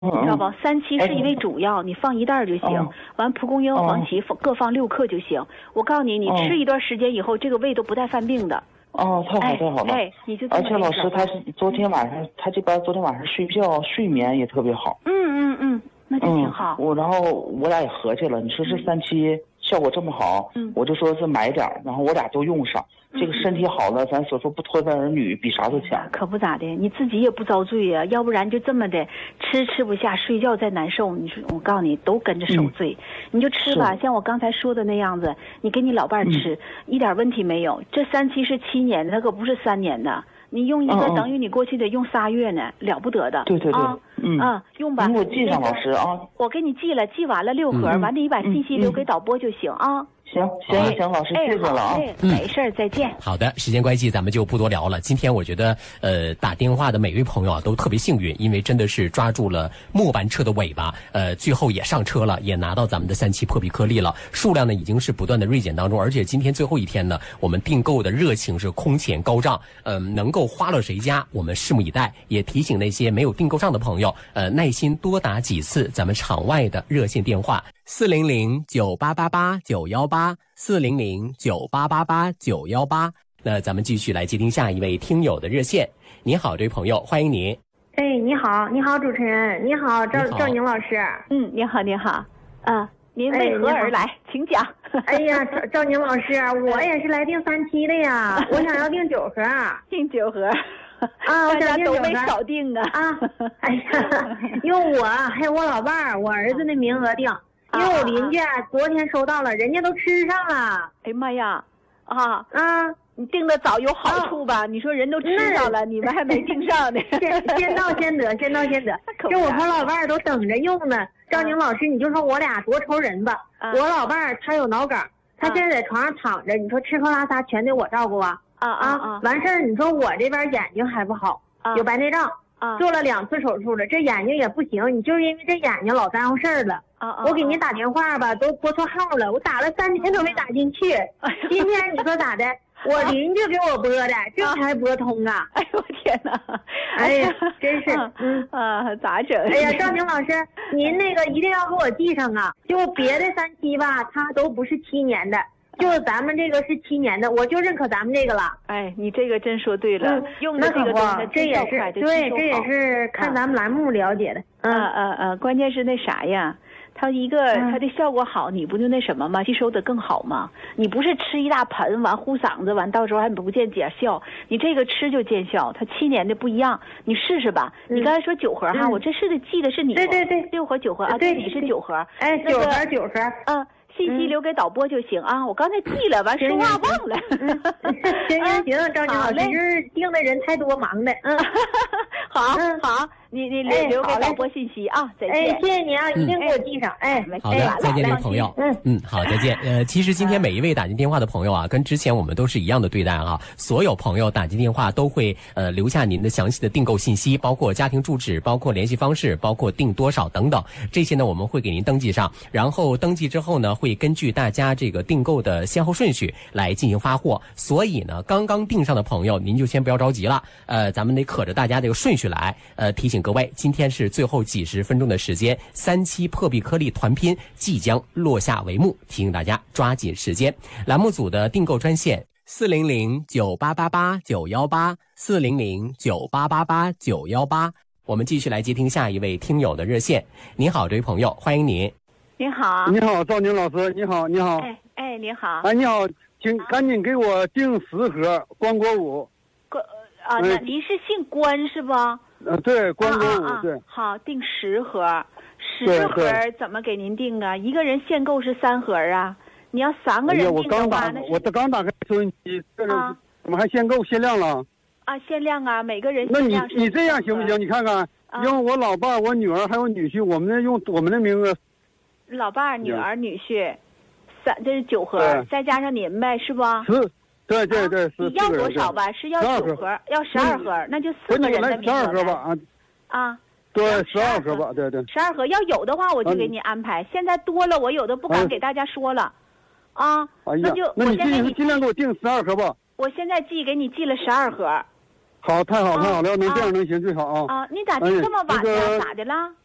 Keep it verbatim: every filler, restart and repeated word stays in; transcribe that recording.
知道不？三七是一味主药，你放一袋就行。完蒲公英、黄芪各放六克就行。我告诉你，你吃一段时间以后，这个胃都不带犯病的。 哦，太好太好了！ 哎，你就这么而且老师，他是昨天晚上，他这边昨天晚上睡觉睡眠也特别好。 嗯嗯嗯，那就挺好。 我然后我俩也合计了，你说这三七效果这么好，嗯，我就说是买点，然后我俩都用上。这个身体好了，咱所说不拖带儿女，比啥都强。 可不咋的，你自己也不遭罪呀、啊，要不然就这么的吃吃不下，睡觉再难受。你说我告诉你，都跟着受罪。嗯、你就吃吧，像我刚才说的那样子，你给你老伴儿吃、嗯，一点问题没有。这三期是七年的，它可不是三年的。你用一个、嗯、等于你过去得用仨月呢，了不得的。 对对对， 啊、 嗯啊，用吧。 你给我记上，老师啊。 我给你记了，记完了六盒，嗯、完了你把信息留给导播就行啊。 行行行，老师谢谢了啊， 哎、没事儿，再见。 好的，时间关系咱们就不多聊了。今天我觉得，呃，打电话的每位朋友啊都特别幸运，因为真的是抓住了末班车的尾巴，呃，最后也上车了，也拿到咱们的三期破壁颗粒了，数量呢已经是不断的锐减当中，而且今天最后一天呢，我们订购的热情是空前高涨，嗯、呃，能够花了谁家，我们拭目以待。也提醒那些没有订购上的朋友，呃，耐心多打几次咱们场外的热线电话。四零零九八八八九幺八，四零零九八八八九幺八。那咱们继续来接听下一位听友的热线。你好，这位朋友，欢迎您。 哎，你好，你好，主持人，你好，赵赵宁老师。 嗯，你好，你好，啊，您为何而来？请讲。 哎呀，赵赵宁老师，我也是来订三期的呀，我想要订九盒。 订九盒。 啊，我想订九盒。 都没少订啊。 啊，哎呀，用我还有我老伴儿、我儿子的名额订。因为我邻居昨天收到了，人家都吃上了。 哎呀妈呀，啊啊！ 你订的早有好处吧？啊、你说人都吃上了，你们还没订上呢。 先先到先得，先到先得。这我和老伴儿都等着用呢。赵宁老师，你就说我俩多愁人吧。啊、我老伴儿他有脑梗，他现在在床上躺着，你说吃喝拉撒全得我照顾啊。 啊啊啊！ 完事儿，你说我这边眼睛还不好，啊、有白内障。 啊， 做了两次手术了，这眼睛也不行，你就是因为这眼睛老耽误事儿了。 啊啊！ 我给您打电话吧，都拨错号了，我打了三天都没打进去。今天你说咋的？我邻居给我拨的，这才拨通啊！ 哎呦我天哪！ 哎呀，真是， 嗯啊，咋整？ 哎呀，赵宁老师，您那个一定要给我记上啊！就别的三期吧，它都不是七年的。就咱们这个是七年的，我就认可咱们这个了。 哎，你这个真说对了， 嗯、 用的这个东西， 这也是对，这也是看咱们栏目了解的。 嗯嗯嗯，关键是那啥呀，它一个、嗯、它的效果好，你不就那什么吗？吸收的更好吗？你不是吃一大盆完呼嗓子完，到时候还不见见效。你这个吃就见效，它七年的不一样，你试试吧。嗯、你刚才说九盒哈，嗯、我这是的记的是你。 对对对， 六盒九盒啊，对，你是九盒。 哎，九盒、那个、九盒。 嗯。信息留给导播就行啊！我刚才记了，完说话忘了。 行行行，赵宁老师，就是订的人太多，忙的。嗯， 好，好，你你留留给导播信息啊！再见。 哎，谢谢你啊，一定给我记上。哎， 好的，再见，这位朋友。嗯嗯，好，再见。呃，其实今天每一位打进电话的朋友啊，跟之前我们都是一样的对待啊。所有朋友打进电话都会呃留下您的详细的订购信息，包括家庭住址，包括联系方式，包括订多少等等，这些呢我们会给您登记上。然后登记之后呢，会根据大家这个订购的先后顺序来进行发货。所以呢，刚刚订上的朋友，您就先不要着急了。呃，咱们得可着大家这个顺序来。呃，提醒各位，今天是最后几十分钟的时间，三期破壁颗粒团拼即将落下帷幕，提醒大家抓紧时间。栏目组的订购专线四零零九八八八九幺八，四零零九八八八九幺八。我们继续来接听下一位听友的热线。你好，这位朋友，欢迎您。 你好， 你好，赵宁老师，你好，你好。 哎哎，你好。 哎，你好，请赶紧给我订十盒关国五。 关啊，那您是姓关是不？ 呃，对，关国五、 啊啊啊、 对。 好，订十盒，十盒怎么给您订啊？一个人限购是三盒啊。你要三个人订的话， 哎、我刚打开收音机，这个怎么还限购限量了？ 啊，限量啊，每个人限量。那你你这样行不行？你看看， 啊、 用我老伴、我女儿还有女婿，我们用我们的名额。 老伴、女儿、女婿，三这是九盒，再加上您呗，是不？ 是，对对对，是。 你要多少吧？是要九盒，要十二盒，那就四个人的名额。 十二盒吧啊。 啊。 对，十二盒吧，对对。 十二盒要有的话，我就给你安排。现在多了，我有的不敢给大家说了。啊。 哎呀， 那就那你尽尽量给我订十二盒吧。 我现在寄给你寄了十二盒。 好，太好太好了，能这样能行最好啊。 啊，你咋订这么晚呢？咋的了？